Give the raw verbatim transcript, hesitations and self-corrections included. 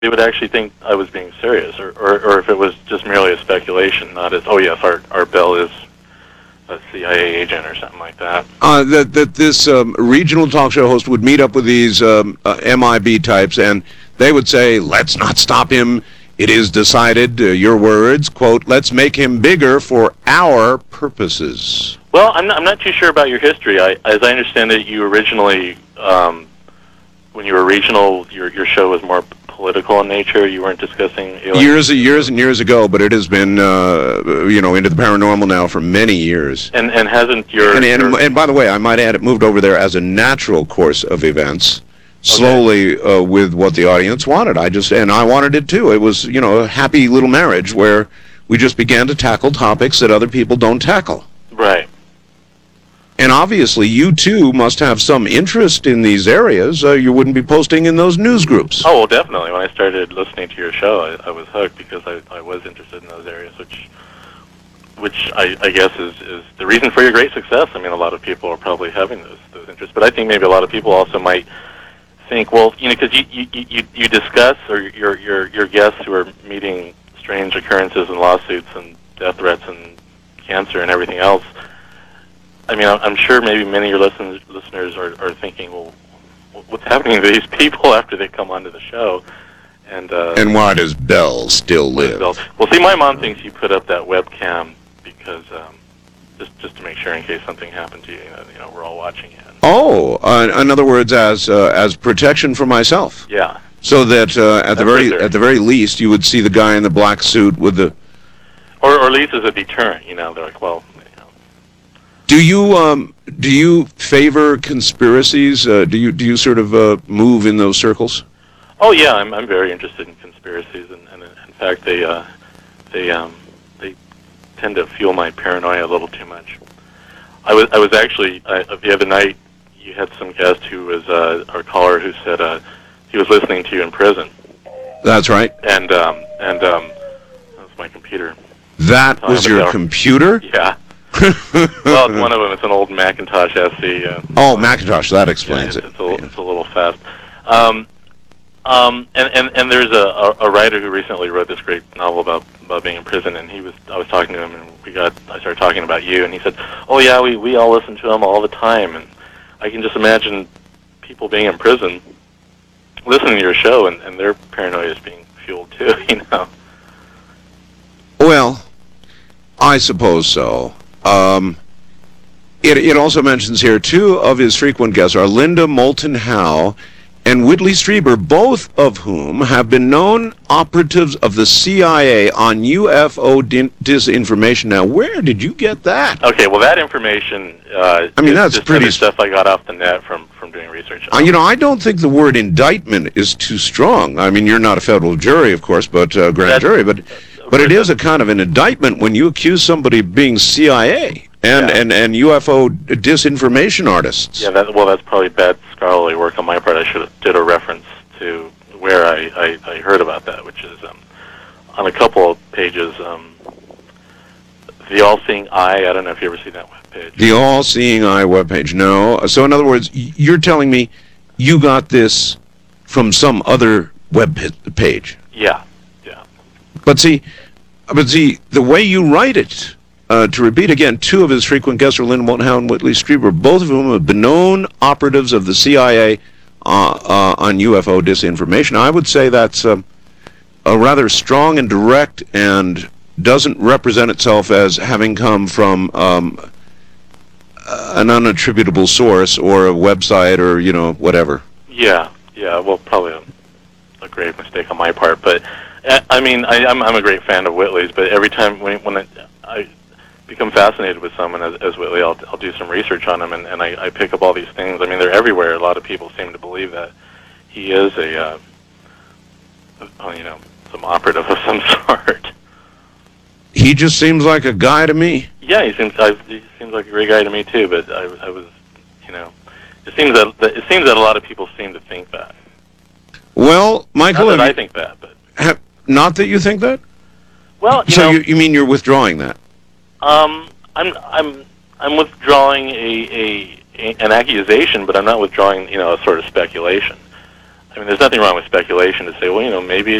they would actually think I was being serious, or, or, or if it was just merely a speculation, not as, oh yes, our, our Bell is a C I A agent or something like that. Uh, that, that this um, regional talk show host would meet up with these um, uh, M I B types, and they would say, let's not stop him. It is decided, uh, your words, quote, let's make him bigger for our purposes. Well, I'm not, I'm not too sure about your history. I, as I understand it, you originally, um, when you were regional, your your show was more political in nature. You weren't discussing aliens. Years and years and years ago, but it has been, uh, you know, into the paranormal now for many years. And and hasn't your and, and, your and by the way, I might add, it moved over there as a natural course of events, slowly okay. uh, with what the audience wanted. I just and I wanted it too. It was, you know, a happy little marriage where we just began to tackle topics that other people don't tackle. Right. And obviously, you too must have some interest in these areas. Uh, you wouldn't be posting in those news groups. Oh, well, definitely. When I started listening to your show, I, I was hooked because I, I was interested in those areas, which which I, I guess is, is the reason for your great success. I mean, a lot of people are probably having those those interests, but I think maybe a lot of people also might think, well, you know, because you, you, you, you discuss, or your, your, your guests who are meeting strange occurrences and lawsuits and death threats and cancer and everything else, I mean, I'm sure maybe many of your listeners listeners are, are thinking, well, what's happening to these people after they come onto the show? And uh, and why does Bell still live? Bell? Well, see, my mom thinks you put up that webcam because um, just just to make sure in case something happened to you, you know, you know we're all watching it. Oh, uh, in other words, as uh, as protection for myself. Yeah. So that uh, at That's the very right at the very least, you would see the guy in the black suit with the. Or, or at least as a deterrent, you know, they're like, well. Do you um do you favor conspiracies? Uh, do you do you sort of uh, move in those circles? Oh yeah, I'm I'm very interested in conspiracies, and, and in fact they uh, they um they tend to fuel my paranoia a little too much. I was I was actually uh, the other night you had some guest who was uh, our caller who said uh, he was listening to you in prison. That's right. And um and um that's my computer. That was your computer? Yeah. Well, it's one of them. It's an old Macintosh S C. Uh, oh, Macintosh. That explains yeah, it's, it. It's a, little, it's a little fast. Um, um, and, and, and there's a, a, a writer who recently wrote this great novel about, about being in prison, and he was I was talking to him, and we got I started talking about you, and he said, "Oh yeah, we we all listen to him all the time," and I can just imagine people being in prison, listening to your show, and, and their paranoia is being fueled too. You know. Well, I suppose so. Um, it, it also mentions here two of his frequent guests are Linda Moulton Howe and Whitley Strieber, both of whom have been known operatives of the C I A on U F O din- disinformation. Now, where did you get that? Okay, well, that information uh, I mean, is that's just pretty other stuff I got off the net from, from doing research. Uh, you know, I don't think the word indictment is too strong. I mean, you're not a federal jury, of course, but uh, grand That's, jury, but... But it is a kind of an indictment when you accuse somebody of being C I A and, yeah. and, and U F O disinformation artists. Yeah, that, well, that's probably bad scholarly work on my part. I should have did a reference to where I, I, I heard about that, which is um, on a couple of pages. Um, the All-Seeing Eye, I don't know if you ever seen that webpage. The All-Seeing Eye webpage, no. So in other words, you're telling me you got this from some other web page. Yeah. But see, but see, the way you write it, uh, to repeat again, two of his frequent guests are Linda Moulton Howe and Whitley Strieber, both of whom have been known operatives of the C I A uh, uh, on U F O disinformation. I would say that's um, a rather strong and direct and doesn't represent itself as having come from um, an unattributable source or a website or, you know, whatever. Yeah, yeah, well, probably a, a grave mistake on my part, but... I mean, I, I'm I'm a great fan of Whitley's, but every time when when I, I become fascinated with someone as, as Whitley, I'll I'll do some research on him, and, and I, I pick up all these things. I mean, they're everywhere. A lot of people seem to believe that he is a, uh, you know, some operative of some sort. He just seems like a guy to me. Yeah, he seems I, he seems like a great guy to me too. But I I was, you know, it seems that, that it seems that a lot of people seem to think that. Well, Michael, not that I think that, but. Have, Not that you think that? Well, you so know, you, you mean you're withdrawing that? Um, I'm I'm I'm withdrawing a, a, a an accusation, but I'm not withdrawing, you know, a sort of speculation. I mean, there's nothing wrong with speculation to say, well, you know, maybe